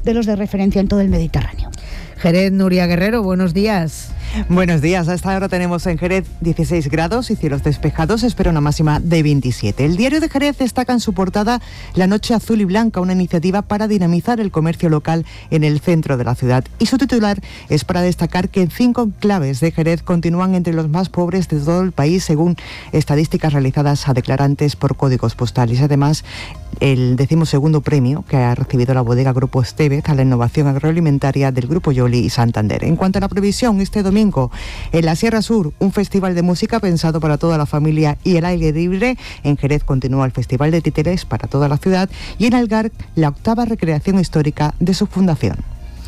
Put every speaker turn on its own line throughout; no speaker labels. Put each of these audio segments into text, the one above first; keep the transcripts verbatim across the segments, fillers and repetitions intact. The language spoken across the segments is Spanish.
de los de referencia en todo el Mediterráneo.
Jerez, Nuria Guerrero, buenos días.
Buenos días, a esta hora tenemos en Jerez dieciséis grados y cielos despejados, se espera una máxima de veintisiete. El Diario de Jerez destaca en su portada La Noche Azul y Blanca, una iniciativa para dinamizar el comercio local en el centro de la ciudad. Y su titular es para destacar que cinco enclaves de Jerez continúan entre los más pobres de todo el país, según estadísticas realizadas a declarantes por códigos postales. Además, el decimosegundo premio que ha recibido la bodega Grupo Estevez a la innovación agroalimentaria del Grupo Yoli y Santander. En cuanto a la previsión, este domingo en la Sierra Sur, un festival de música pensado para toda la familia y el aire libre. En Jerez continúa el Festival de Títeres para toda la ciudad y en Algar la octava recreación histórica de su fundación.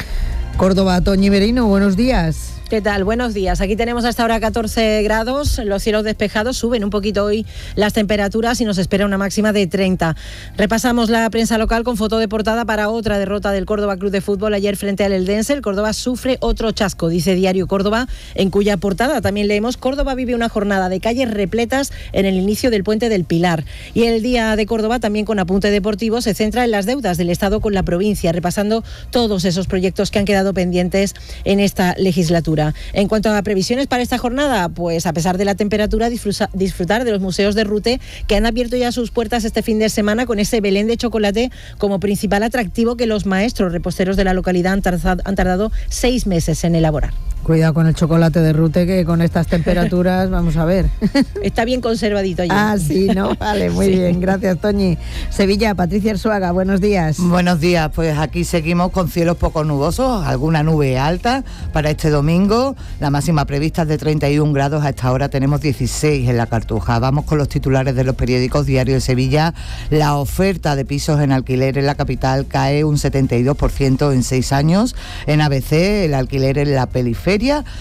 Córdoba, Toñi Merino, buenos días.
¿Qué tal? Buenos días. Aquí tenemos hasta ahora catorce grados, los cielos despejados, suben un poquito hoy las temperaturas y nos espera una máxima de treinta. Repasamos la prensa local con foto de portada para otra derrota del Córdoba Club de Fútbol ayer frente al Eldense. El Córdoba sufre otro chasco, dice Diario Córdoba, en cuya portada también leemos: Córdoba vive una jornada de calles repletas en el inicio del Puente del Pilar. Y el Día de Córdoba, también con apunte deportivo, se centra en las deudas del Estado con la provincia, repasando todos esos proyectos que han quedado pendientes en esta legislatura. En cuanto a previsiones para esta jornada, pues a pesar de la temperatura, disfrutar de los museos de Rute, que han abierto ya sus puertas este fin de semana con ese Belén de chocolate como principal atractivo que los maestros reposteros de la localidad han tardado, han tardado seis meses en elaborar.
Cuidado con el chocolate de Rute, que con estas temperaturas, vamos a ver.
Está bien conservadito ya.
Ah, sí, ¿no? Vale, muy sí. bien, gracias, Toñi. Sevilla, Patricia Arzuaga, buenos días.
Buenos días, pues aquí seguimos con cielos poco nubosos, alguna nube alta para este domingo. La máxima prevista es de treinta y un grados, a esta hora tenemos dieciséis en la Cartuja. Vamos con los titulares de los periódicos. Diario de Sevilla: la oferta de pisos en alquiler en la capital cae un setenta y dos por ciento en seis años. En A B C, el alquiler en la periferia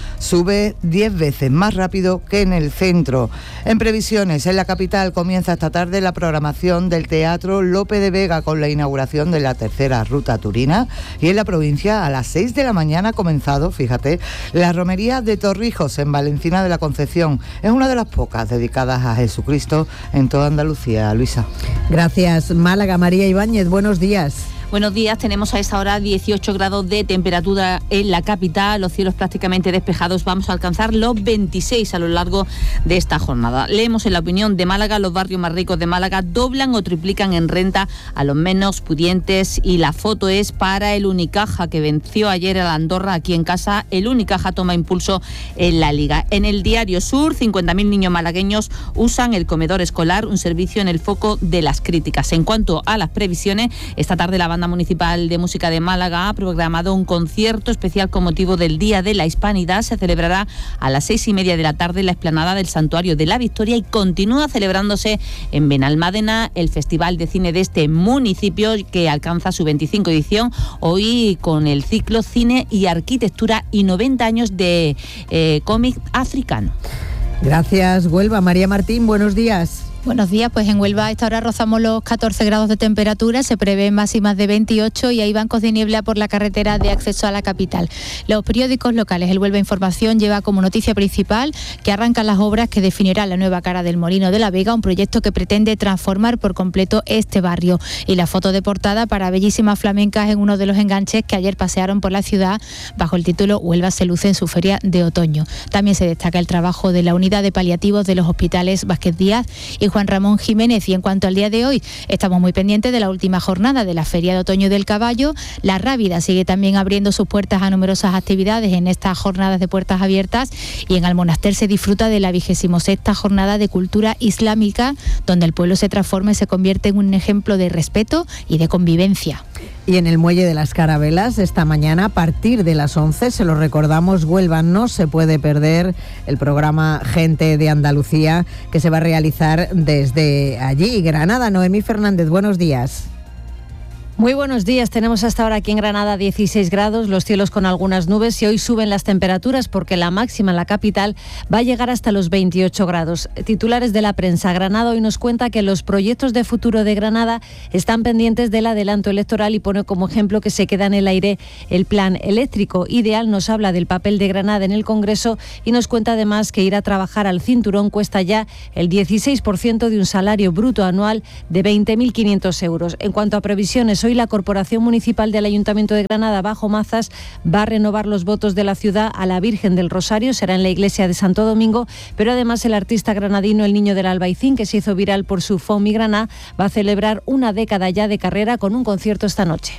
sube diez veces más rápido que en el centro. En previsiones, en la capital comienza esta tarde la programación del Teatro Lope de Vega con la inauguración de la tercera ruta turina, y en la provincia a las seis de la mañana ha comenzado, fíjate, la romería de Torrijos en Valencina de la Concepción. Es una de las pocas dedicadas a Jesucristo en toda Andalucía. Luisa.
Gracias. Málaga, María Ibáñez, buenos días.
Buenos días, tenemos a esta hora dieciocho grados de temperatura en la capital, los cielos prácticamente despejados, vamos a alcanzar los veintiséis a lo largo de esta jornada. Leemos en La Opinión de Málaga: los barrios más ricos de Málaga doblan o triplican en renta a los menos pudientes, y la foto es para el Unicaja, que venció ayer a Andorra aquí en casa. El Unicaja toma impulso en la Liga. En el Diario Sur, cincuenta mil niños malagueños usan el comedor escolar, un servicio en el foco de las críticas. En cuanto a las previsiones, esta tarde la Banda Municipal de Música de Málaga ha programado un concierto especial con motivo del Día de la Hispanidad. Se celebrará a las seis y media de la tarde en la explanada del Santuario de la Victoria, y continúa celebrándose en Benalmádena el Festival de Cine de este municipio, que alcanza su veinticinco edición, hoy con el ciclo Cine y Arquitectura y noventa años de eh, cómic africano.
Gracias, Huelva. María Martín, buenos días.
Buenos días, pues en Huelva a esta hora rozamos los catorce grados de temperatura, se prevén máximas de veintiocho y hay bancos de niebla por la carretera de acceso a la capital. Los periódicos locales, el Huelva Información lleva como noticia principal que arrancan las obras que definirán la nueva cara del Molino de la Vega, un proyecto que pretende transformar por completo este barrio. Y la foto de portada para bellísimas flamencas en uno de los enganches que ayer pasearon por la ciudad bajo el título Huelva se luce en su feria de otoño. También se destaca el trabajo de la unidad de paliativos de los hospitales Vázquez Díaz y Juan Ramón Jiménez. Y en cuanto al día de hoy, estamos muy pendientes de la última jornada de la Feria de Otoño del Caballo. La Rábida sigue también abriendo sus puertas a numerosas actividades en estas jornadas de puertas abiertas, y en Almonaster se disfruta de la vigésimo sexta jornada de cultura islámica, donde el pueblo se transforma y se convierte en un ejemplo de respeto y de convivencia.
Y en el Muelle de las Carabelas, esta mañana a partir de las once, se lo recordamos, Huelva no se puede perder el programa Gente de Andalucía, que se va a realizar desde allí. Granada, Noemí Fernández, buenos días.
Muy buenos días, tenemos hasta ahora aquí en Granada dieciséis grados, los cielos con algunas nubes, y hoy suben las temperaturas porque la máxima en la capital va a llegar hasta los veintiocho grados. Titulares de la prensa. Granada hoy nos cuenta que los proyectos de futuro de Granada están pendientes del adelanto electoral y pone como ejemplo que se queda en el aire el plan eléctrico. Ideal nos habla del papel de Granada en el Congreso y nos cuenta además que ir a trabajar al cinturón cuesta ya el dieciséis por ciento de un salario bruto anual de veinte mil quinientos euros. En cuanto a previsiones, Hoy la Corporación Municipal del Ayuntamiento de Granada, bajo Mazas, va a renovar los votos de la ciudad a la Virgen del Rosario, será en la iglesia de Santo Domingo, pero además el artista granadino El Niño del Albaicín, que se hizo viral por su Fon Mi Graná, va a celebrar una década ya de carrera con un concierto esta noche.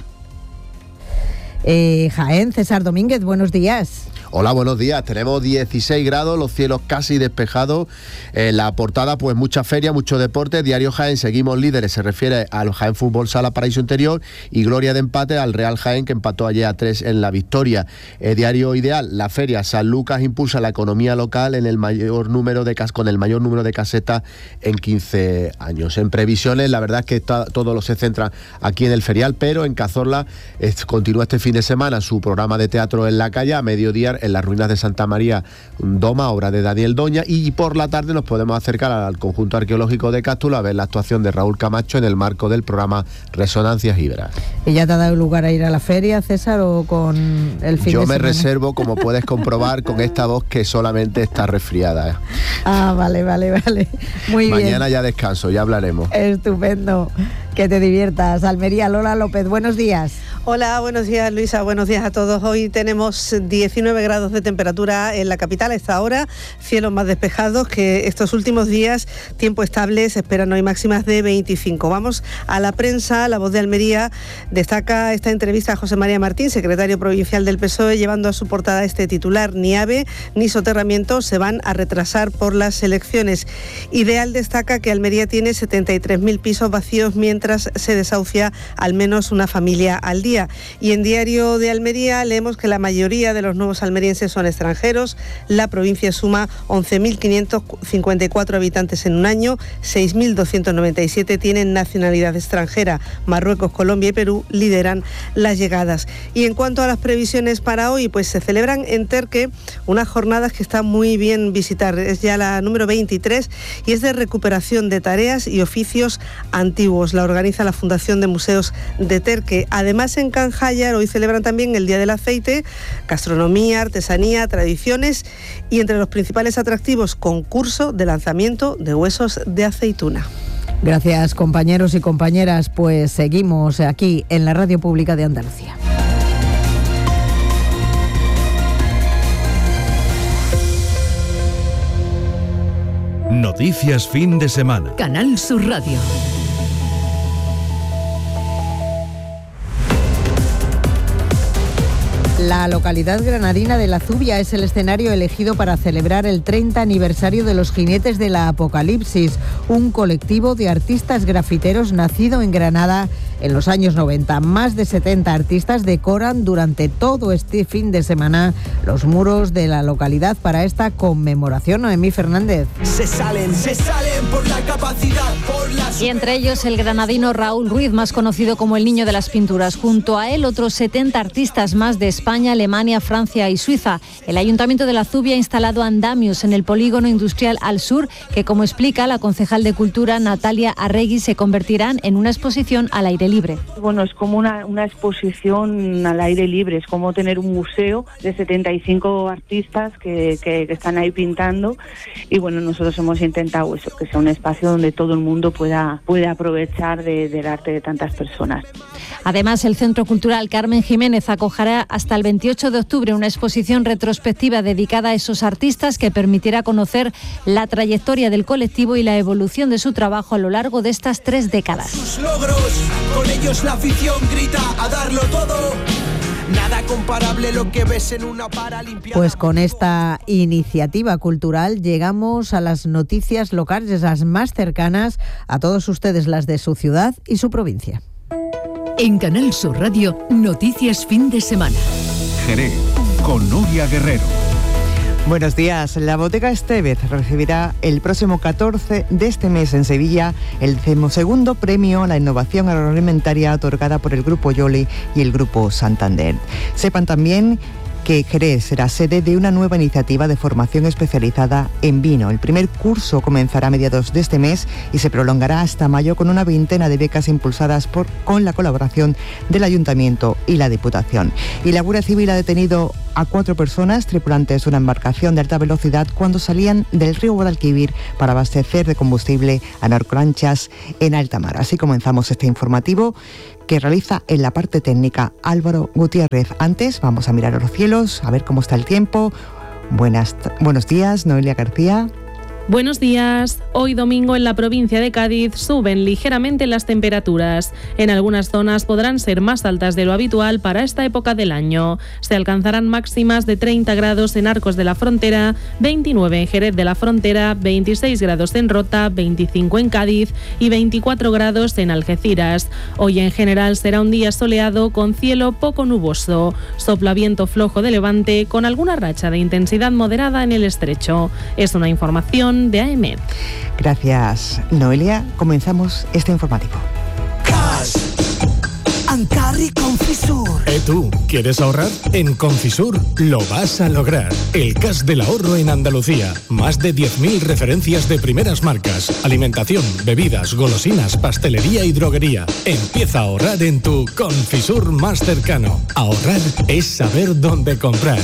Eh, Jaén, César Domínguez, buenos días.
Hola, buenos días. Tenemos dieciséis grados, los cielos casi despejados. En la portada, pues mucha feria, mucho deporte. Diario Jaén, seguimos líderes, se refiere al Jaén Fútbol Sala Paraíso Interior, y gloria de empate al Real Jaén, que empató ayer a tres en la victoria. Eh, Diario Ideal, la feria San Lucas impulsa la economía local en el mayor número de cas con el mayor número de casetas en quince años. En previsiones, la verdad es que está, todo lo se centra aquí en el ferial, pero en Cazorla es, continúa este fin de semana su programa de teatro en la calle, a mediodía en las ruinas de Santa María Doma, obra de Daniel Doña, y por la tarde nos podemos acercar al conjunto arqueológico de Cástulo a ver la actuación de Raúl Camacho en el marco del programa Resonancias Híbridas.
¿Y ya te ha dado lugar a ir a la feria, César, o con el fin
Yo
de
me
semana?
reservo, como puedes comprobar, con esta voz que solamente está resfriada. ¿eh?
Ah, vale, vale, vale. Muy
Mañana
bien.
Mañana ya descanso, ya hablaremos.
Estupendo. Que te diviertas. Almería, Lola López, buenos días.
Hola, buenos días Luisa, buenos días a todos. Hoy tenemos diecinueve grados de temperatura en la capital a esta hora, cielos más despejados que estos últimos días, tiempo estable, se esperan hoy máximas de veinticinco. Vamos a la prensa. La Voz de Almería destaca esta entrevista a José María Martín, secretario provincial del P S O E, llevando a su portada este titular: ni AVE ni soterramiento se van a retrasar por las elecciones. Ideal destaca que Almería tiene setenta y tres mil pisos vacíos mientras se desahucia al menos una familia al día. Y en Diario de Almería leemos que la mayoría de los nuevos almerienses son extranjeros. La provincia suma once mil quinientos cincuenta y cuatro habitantes en un año, seis mil doscientos noventa y siete tienen nacionalidad extranjera. Marruecos, Colombia y Perú lideran las llegadas. Y en cuanto a las previsiones para hoy, pues se celebran en Terque unas jornadas que están muy bien visitar. Es ya la número veintitrés y es de recuperación de tareas y oficios antiguos. La organiza la Fundación de Museos de Terque. Además, en Canjayar hoy celebran también el Día del Aceite, gastronomía, artesanía, tradiciones y entre los principales atractivos, concurso de lanzamiento de huesos de aceituna.
Gracias, compañeros y compañeras. Pues seguimos aquí en la Radio Pública de Andalucía.
Noticias fin de semana.
Canal Sur Radio.
La localidad granadina de La Zubia es el escenario elegido para celebrar el treinta aniversario de los Jinetes de la Apocalipsis, un colectivo de artistas grafiteros nacido en Granada en los años noventa. Más de setenta artistas decoran durante todo este fin de semana los muros de la localidad para esta conmemoración. Noemí Fernández.
Se salen, se salen por la capacidad, por la...
Y entre ellos el granadino Raúl Ruiz, más conocido como el Niño de las Pinturas. Junto a él otros setenta artistas más de España, Alemania, Francia y Suiza. El Ayuntamiento de La Zubia ha instalado andamios en el polígono industrial Al Sur, que, como explica la concejal de Cultura Natalia Arregui, se convertirán en una exposición al aire libre.
Bueno, es como una, una exposición al aire libre, es como tener un museo de setenta y cinco artistas que, que, que están ahí pintando, y bueno, nosotros hemos intentado eso, que sea un espacio donde todo el mundo pueda, pueda aprovechar de, del arte de tantas personas.
Además, el Centro Cultural Carmen Jiménez acogerá hasta el veintiocho de octubre una exposición retrospectiva dedicada a esos artistas que permitirá conocer la trayectoria del colectivo y la evolución de su trabajo a lo largo de estas tres décadas.
Sus logros, con ellos la afición grita a darlo todo. Nada comparable lo que ves en una paralimpiada.
Pues con esta iniciativa cultural llegamos a las noticias locales, las más cercanas a todos ustedes, las de su ciudad y su provincia.
En Canal Sur Radio, noticias fin de semana.
Jerez, con Nuria Guerrero.
Buenos días. La bodega Estevez recibirá el próximo catorce de este mes en Sevilla el decimosegundo premio a la innovación agroalimentaria otorgada por el Grupo Yoli y el Grupo Santander. Sepan también que Jerez será sede de una nueva iniciativa de formación especializada en vino. El primer curso comenzará a mediados de este mes y se prolongará hasta mayo con una veintena de becas impulsadas por, con la colaboración del Ayuntamiento y la Diputación. Y la Guardia Civil ha detenido a cuatro personas tripulantes de una embarcación de alta velocidad cuando salían del río Guadalquivir para abastecer de combustible a narcolanchas en alta mar. Así comenzamos este informativo que realiza en la parte técnica Álvaro Gutiérrez. Antes vamos a mirar a los cielos, a ver cómo está el tiempo. Buenas, buenos días, Noelia García.
Buenos días. Hoy domingo en la provincia de Cádiz suben ligeramente las temperaturas. En algunas zonas podrán ser más altas de lo habitual para esta época del año. Se alcanzarán máximas de treinta grados en Arcos de la Frontera, veintinueve en Jerez de la Frontera, veintiséis grados en Rota, veinticinco en Cádiz y veinticuatro grados en Algeciras. Hoy en general será un día soleado con cielo poco nuboso. Sopla viento flojo de levante con alguna racha de intensidad moderada en el estrecho. Es una información de A M.
Gracias, Noelia. Comenzamos este informativo.
Cash and Carry Confisur.
¿Eh tú? ¿Quieres ahorrar? En Confisur lo vas a lograr. El cash del ahorro en Andalucía. Más de diez mil referencias de primeras marcas. Alimentación, bebidas, golosinas, pastelería y droguería. Empieza a ahorrar en tu Confisur más cercano. Ahorrar es saber dónde comprar.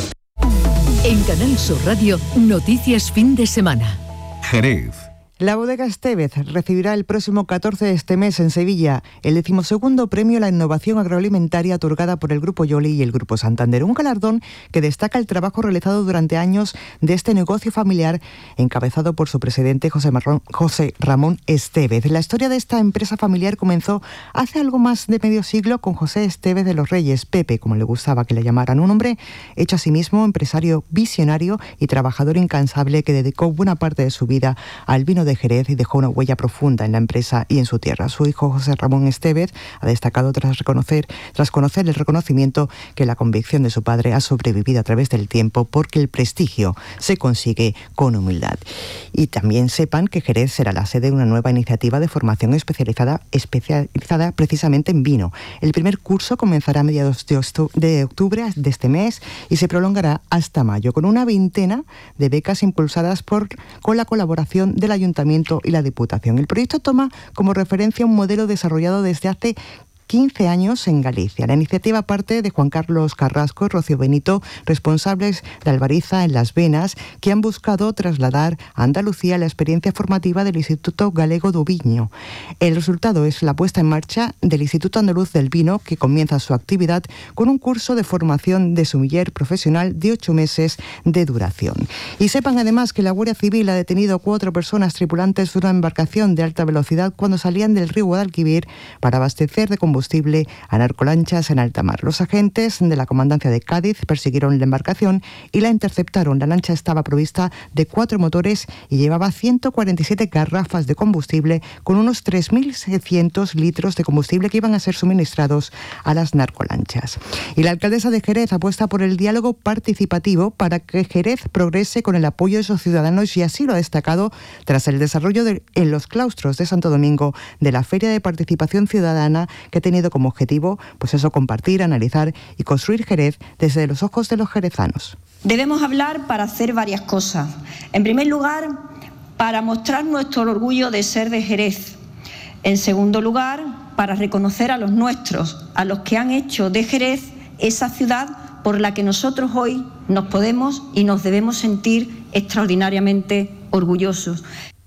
En Canal Sur Radio, Noticias Fin de Semana.
Jerez.
La bodega Estevez recibirá el próximo catorce de este mes en Sevilla el decimosegundo premio a la innovación agroalimentaria otorgada por el Grupo Yoli y el Grupo Santander, un galardón que destaca el trabajo realizado durante años de este negocio familiar encabezado por su presidente José, Marrón, José Ramón Estevez. La historia de esta empresa familiar comenzó hace algo más de medio siglo con José Estevez de los Reyes, Pepe, como le gustaba que le llamaran, un hombre hecho a sí mismo, empresario visionario y trabajador incansable que dedicó buena parte de su vida al vino de Jerez y dejó una huella profunda en la empresa y en su tierra. Su hijo José Ramón Estevez ha destacado tras reconocer, tras conocer el reconocimiento que la convicción de su padre ha sobrevivido a través del tiempo porque el prestigio se consigue con humildad. Y también sepan que Jerez será la sede de una nueva iniciativa de formación especializada, especializada precisamente en vino. El primer curso comenzará a mediados de octubre de este mes y se prolongará hasta mayo con una veintena de becas impulsadas por, con la colaboración del Ayuntamiento y la Diputación. El proyecto toma como referencia un modelo desarrollado desde hace quince años en Galicia. La iniciativa parte de Juan Carlos Carrasco y Rocío Benito, responsables de Albariza en Las Venas, que han buscado trasladar a Andalucía la experiencia formativa del Instituto Galego do Viño. El resultado es la puesta en marcha del Instituto Andaluz del Vino, que comienza su actividad con un curso de formación de sumiller profesional de ocho meses de duración. Y sepan además que la Guardia Civil ha detenido a cuatro personas tripulantes de una embarcación de alta velocidad cuando salían del río Guadalquivir para abastecer de combustible combustible a narcolanchas en alta mar. Los agentes de la Comandancia de Cádiz persiguieron la embarcación y la interceptaron. La lancha estaba provista de cuatro motores y llevaba ciento cuarenta y siete garrafas de combustible con unos tres mil seiscientos litros de combustible que iban a ser suministrados a las narcolanchas. Y la alcaldesa de Jerez apuesta por el diálogo participativo para que Jerez progrese con el apoyo de sus ciudadanos y así lo ha destacado tras el desarrollo de, en los claustros de Santo Domingo de la Feria de Participación Ciudadana que ha tenido como objetivo, pues eso, compartir, analizar y construir Jerez desde los ojos de los jerezanos.
Debemos hablar para hacer varias cosas. En primer lugar, para mostrar nuestro orgullo de ser de Jerez. En segundo lugar, para reconocer a los nuestros, a los que han hecho de Jerez esa ciudad por la que nosotros hoy nos podemos y nos debemos sentir extraordinariamente orgullosos.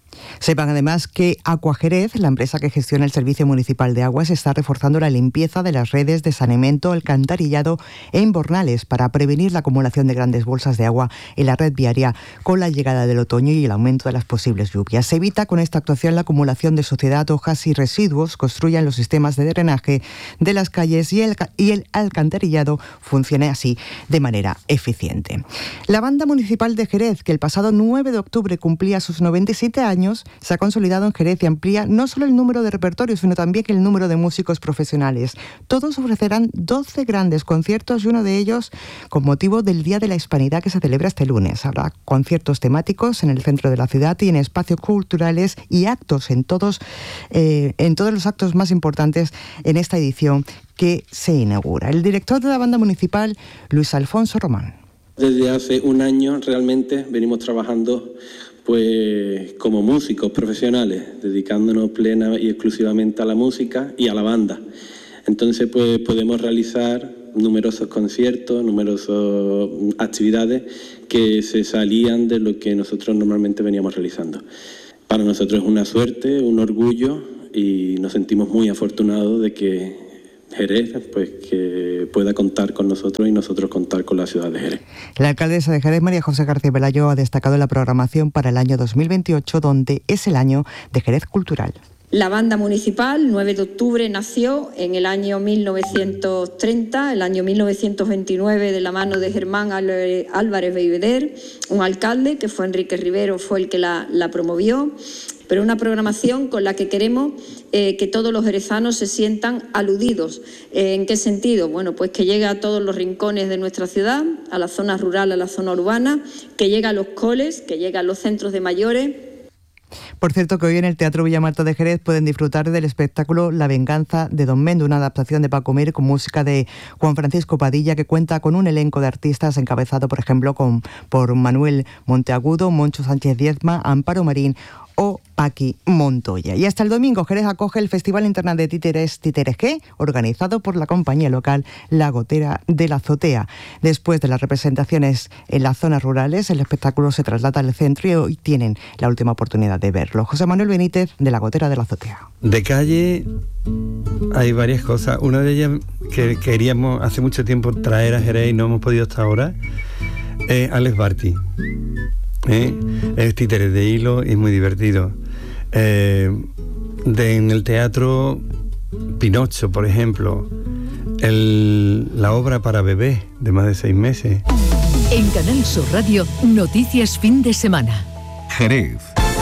Sepan además que Aquajerez, la empresa que gestiona el Servicio Municipal de Aguas, está reforzando la limpieza de las redes de saneamiento, alcantarillado e invernales para prevenir la acumulación de grandes bolsas de agua en la red viaria con la llegada del otoño y el aumento de las posibles lluvias. Se evita con esta actuación la acumulación de suciedad, hojas y residuos, construyan los sistemas de drenaje de las calles y el, y el alcantarillado funcione así de manera eficiente. La Banda Municipal de Jerez, que el pasado nueve de octubre cumplía sus noventa y siete años, se ha consolidado en Jerez y amplía no solo el número de repertorios, sino también el número de músicos profesionales. Todos ofrecerán doce grandes conciertos y uno de ellos con motivo del Día de la Hispanidad que se celebra este lunes. Habrá conciertos temáticos en el centro de la ciudad y en espacios culturales y actos en todos, eh, en todos los actos más importantes en esta edición que se inaugura. El director de la Banda Municipal, Luis Alfonso Román.
Desde hace un año realmente venimos trabajando pues como músicos profesionales, dedicándonos plena y exclusivamente a la música y a la banda. Entonces pues podemos realizar numerosos conciertos, numerosas actividades que se salían de lo que nosotros normalmente veníamos realizando. Para nosotros es una suerte, un orgullo y nos sentimos muy afortunados de que Jerez pues que pueda contar con nosotros y nosotros contar con la ciudad de Jerez.
La alcaldesa de Jerez, María José García Pelayo, ha destacado la programación para el año dos mil veintiocho, donde es el año de Jerez Cultural.
La banda municipal, nueve de octubre, nació en el año mil novecientos treinta, el año mil novecientos veintinueve, de la mano de Germán Álvarez Beiveder, un alcalde que fue Enrique Rivero, fue el que la, la promovió, pero una programación con la que queremos eh, que todos los jerezanos se sientan aludidos. Eh, ¿En qué sentido? Bueno, pues que llegue a todos los rincones de nuestra ciudad, a la zona rural, a la zona urbana, que llegue a los coles, que llegue a los centros de mayores.
Por cierto, que hoy en el Teatro Villamarta de Jerez pueden disfrutar del espectáculo La venganza de Don Mendo, una adaptación de Paco Mir con música de Juan Francisco Padilla, que cuenta con un elenco de artistas encabezado, por ejemplo, con, por Manuel Monteagudo, Moncho Sánchez Diezma, Amparo Marín o Paqui Montoya. Y hasta el domingo Jerez acoge el Festival Internacional de Títeres Títeres G, organizado por la compañía local La Gotera de la Azotea. Después de las representaciones en las zonas rurales, el espectáculo se traslada al centro y hoy tienen la última oportunidad de verlo. José Manuel Benítez, de La Gotera de la Azotea.
De calle hay varias cosas. Una de ellas que queríamos hace mucho tiempo traer a Jerez y no hemos podido hasta ahora es Alex Barty. ¿Eh? Es títeres de hilo y es muy divertido. Eh, de, en el teatro Pinocho, por ejemplo, el, la obra para bebés de más de seis meses.
En Canal Sur Radio, noticias fin de semana.
Jerez.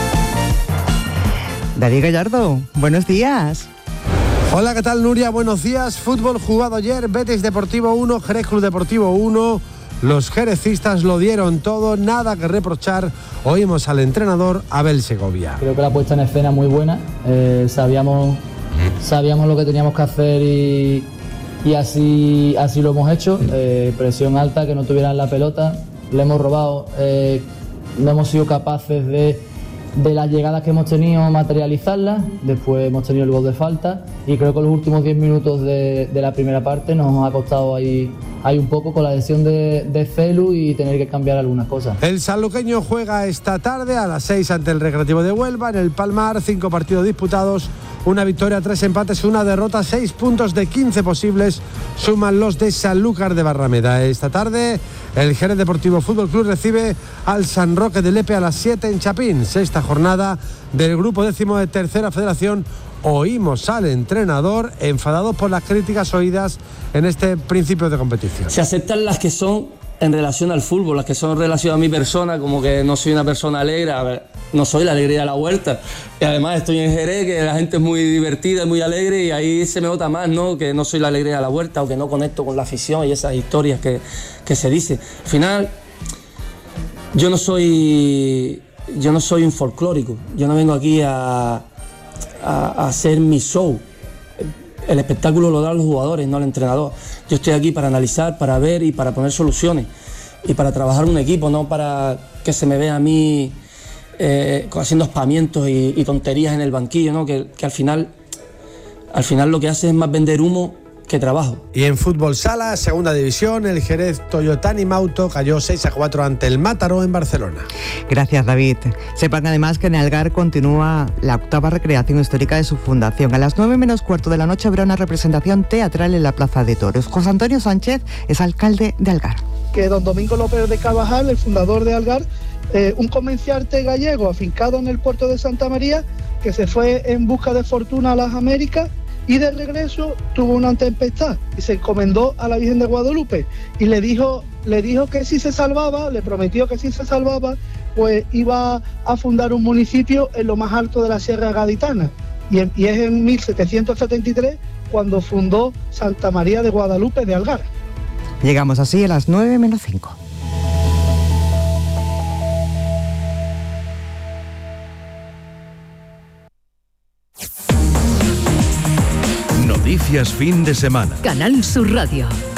David Gallardo, buenos días.
Hola, ¿qué tal, Nuria? Buenos días. Fútbol jugado ayer, Betis Deportivo uno, Jerez Club Deportivo uno. Los jerecistas lo dieron todo, nada que reprochar. Oímos al entrenador Abel Segovia.
Creo que la puesta en escena muy buena. Eh, sabíamos, sabíamos lo que teníamos que hacer y, y así, así lo hemos hecho. Eh, presión alta, que no tuvieran la pelota. Le hemos robado. Eh, no hemos sido capaces de, de las llegadas que hemos tenido, materializarlas. Después hemos tenido el gol de falta. Y creo que los últimos diez minutos de, de la primera parte nos ha costado ahí... Hay un poco con la lesión de, de Celu y tener que cambiar algunas cosas.
El sanluqueño juega esta tarde a las seis ante el Recreativo de Huelva en el Palmar. Cinco partidos disputados, una victoria, tres empates, una derrota, seis puntos de quince posibles suman los de Sanlúcar de Barrameda. Esta tarde el Jerez Deportivo Fútbol Club recibe al San Roque de Lepe a las siete en Chapín. Sexta jornada del grupo décimo de Tercera Federación. Oímos al entrenador enfadado por las críticas oídas en este principio de competición.
Se aceptan las que son en relación al fútbol, las que son en relación a mi persona, como que no soy una persona alegre. A ver, no soy la alegría de la huerta. Y además estoy en Jerez, que la gente es muy divertida, muy alegre, y ahí se me nota más, ¿no? Que no soy la alegría de la huerta o que no conecto con la afición y esas historias que, que se dicen. Al final, yo no soy, yo no soy un folclórico. Yo no vengo aquí a... a hacer mi show. El espectáculo lo dan los jugadores, no el entrenador. Yo estoy aquí para analizar, para ver y para poner soluciones y para trabajar un equipo, no para que se me vea a mí eh, haciendo espamientos y, y tonterías en el banquillo, ¿no? que, que al final al final lo que hace es más vender humo que trabajo.
Y en fútbol sala, segunda división, el Jerez Toyotani Mauto cayó seis a cuatro ante el Mataró en Barcelona.
Gracias, David. Sepan además que en Algar continúa la octava recreación histórica de su fundación. A las nueve menos cuarto de la noche habrá una representación teatral en la Plaza de Toros. José Antonio Sánchez es alcalde de Algar.
Que don Domingo López de Carvajal, el fundador de Algar, eh, un comerciante gallego afincado en el puerto de Santa María, que se fue en busca de fortuna a las Américas, y de regreso tuvo una tempestad y se encomendó a la Virgen de Guadalupe y le dijo, le dijo que si se salvaba, le prometió que si se salvaba, pues iba a fundar un municipio en lo más alto de la Sierra Gaditana. Y, en, y es en mil setecientos setenta y tres cuando fundó Santa María de Guadalupe de Algar.
Llegamos así a las nueve menos cinco.
Noticias fin de semana.
Canal Sur Radio.